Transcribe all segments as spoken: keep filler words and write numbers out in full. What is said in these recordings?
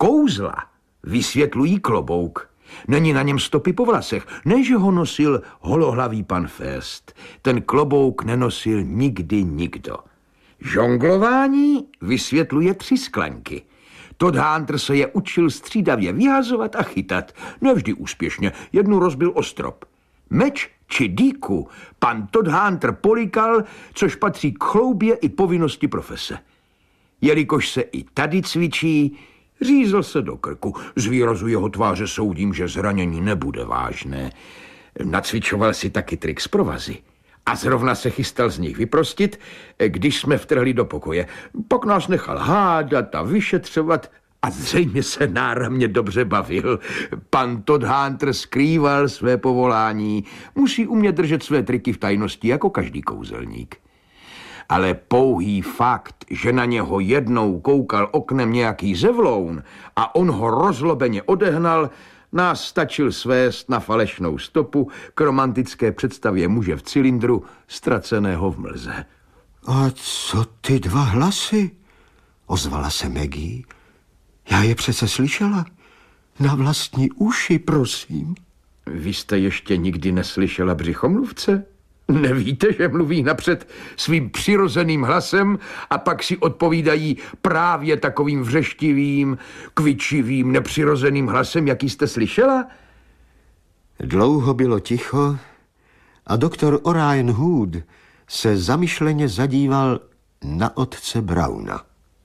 Kouzla vysvětlují klobouk. Není na něm stopy po vlasech, než ho nosil holohlavý pan Fest. Ten klobouk nenosil nikdy nikdo. Žonglování vysvětluje tři sklenky. Todd Hunter se je učil střídavě vyhazovat a chytat. Nevždy úspěšně, jednu rozbil o strop. Meč či dýku pan Todd Hunter polikal, což patří k chloubě i povinnosti profese. Jelikož se i tady cvičí, řízl se do krku. Z výrazu jeho tváře soudím, že zranění nebude vážné. Nacvičoval si taky trik z provazy. A zrovna se chystal z nich vyprostit, když jsme vtrhli do pokoje. Pak nás nechal hádat a vyšetřovat a zřejmě se náramně dobře bavil. Pan Todd Hunter skrýval své povolání. Musí umět držet své triky v tajnosti jako každý kouzelník. Ale pouhý fakt, že na něho jednou koukal oknem nějaký zevloun a on ho rozlobeně odehnal, nás stačil svést na falešnou stopu k romantické představě muže v cylindru, ztraceného v mlze. A co ty dva hlasy? Ozvala se Maggie. Já je přece slyšela. Na vlastní uši, prosím. Vy jste ještě nikdy neslyšela břichomluvce? Nevíte, že mluví napřed svým přirozeným hlasem a pak si odpovídají právě takovým vřeštivým, kvičivým, nepřirozeným hlasem, jaký jste slyšela? Dlouho bylo ticho a doktor Orion Hood se zamyšleně zadíval na otce Browna.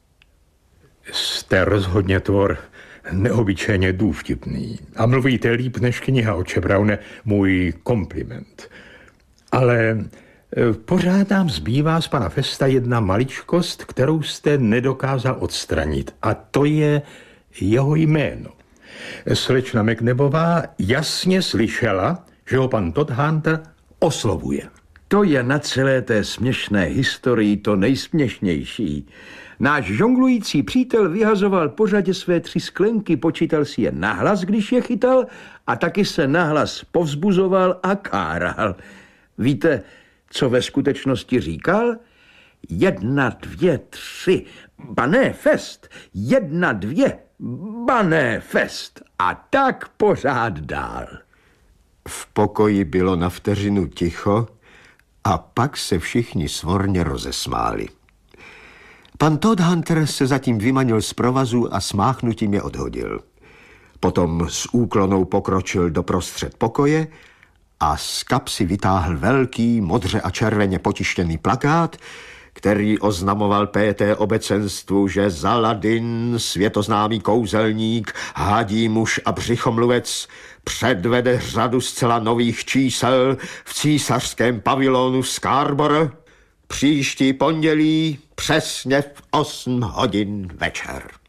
Jste rozhodně tvor neobyčejně důvtipný a mluvíte líp než kniha, otče Browne, můj kompliment. Ale pořád nám zbývá z pana Festa jedna maličkost, kterou jste nedokázal odstranit. A to je jeho jméno. Slečna McNabová jasně slyšela, že ho pan Todd Hunter oslovuje. To je na celé té směšné historii to nejsměšnější. Náš žonglující přítel vyhazoval pořadě své tři sklenky, počítal si je nahlas, když je chytal, a taky se nahlas povzbuzoval a káral. Víte, co ve skutečnosti říkal? Jedna, dvě, tři, bané fest, jedna, dvě, bané fest. A tak pořád dál. V pokoji bylo na vteřinu ticho a pak se všichni svorně rozesmáli. Pan Todd Hunter se zatím vymanil z provazu a smáchnutím je odhodil. Potom s úklonou pokročil do prostřed pokoje a z kapsy vytáhl velký, modře a červeně potištěný plakát, který oznamoval P T obecenstvu, že Zaladin, světoznámý kouzelník, hadí muž a břichomluvec, předvede řadu zcela nových čísel v císařském pavilonu Scarborough příští pondělí přesně v osm hodin večer.